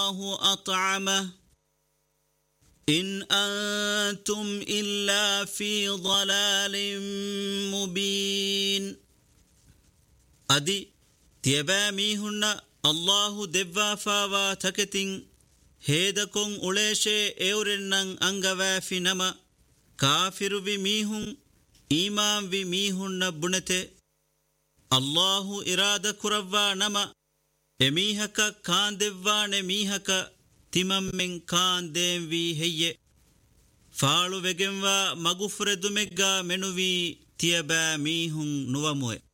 الله أطعمه إن أنتم إلا في ضلال مبين أدي تيباميهن الله دبا فاوا تكتين هيدكم أوليشي اورنن أنغوا في نما كافر بميهن إيمان بميهن بنته الله إرادة كروا نما එමීහක කාන්දෙව්වානෙ මීහක තිමම්මෙන් කාන්දේම් වී හෙయ్యෙ ފާޅު ވެގެންވާ މަގުފުރެ ދުމެއްގައި މެނުވީ ތިޔބައި މީހުން ނުވަމުވެ